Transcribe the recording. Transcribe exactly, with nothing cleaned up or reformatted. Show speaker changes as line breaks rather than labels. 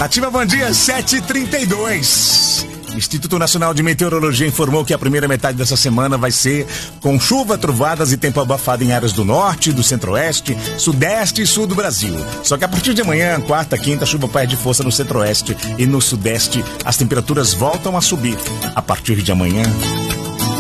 Ativa Bom Dia sete e trinta e dois. Instituto Nacional de Meteorologia informou que a primeira metade dessa semana vai ser com chuva, trovadas e tempo abafado em áreas do norte, do centro-oeste, sudeste e sul do Brasil. Só que a partir de amanhã, quarta, quinta, a chuva perde força no centro-oeste e no sudeste. As temperaturas voltam a subir. A partir de amanhã,